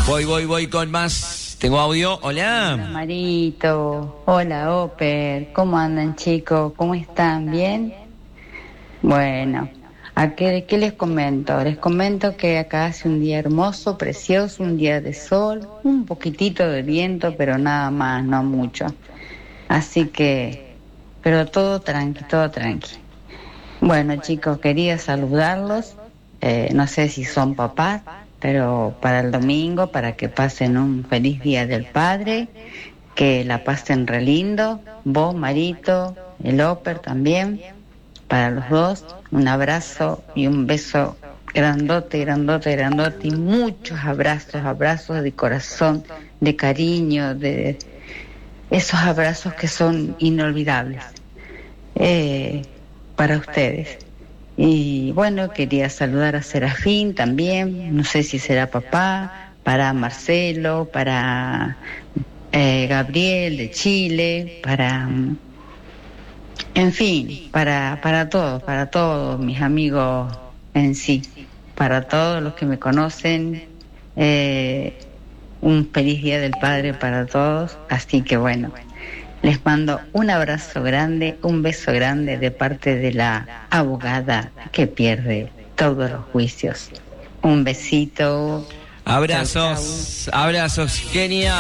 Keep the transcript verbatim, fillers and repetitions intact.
Voy, voy, voy con más. Tengo audio. Hola. Hola, Marito. Hola, Oper. ¿Cómo andan, chicos? ¿Cómo están? ¿Bien? Bueno, ¿a qué, qué les comento? Les comento que acá hace un día hermoso, precioso, un día de sol, un poquitito de viento, pero nada más, no mucho. Así que, pero todo tranqui, todo tranqui. Bueno, chicos, quería saludarlos. Eh, no sé si son papás, pero para el domingo, para que pasen un feliz Día del Padre, que la pasen re lindo. Vos, Marito, el Oper también, para los dos, un abrazo y un beso grandote, grandote, grandote, y muchos abrazos, abrazos de corazón, de cariño, de esos abrazos que son inolvidables. Eh, para ustedes. Y bueno, quería saludar a Serafín también, no sé si será papá, para Marcelo, para eh, Gabriel de Chile, para, mm, en fin, para, para todos, para todos mis amigos en sí, para todos los que me conocen, eh, un feliz Día del Padre para todos, así que bueno. Les mando un abrazo grande, un beso grande de parte de la abogada que pierde todos los juicios. Un besito. Abrazos, abrazos, genial.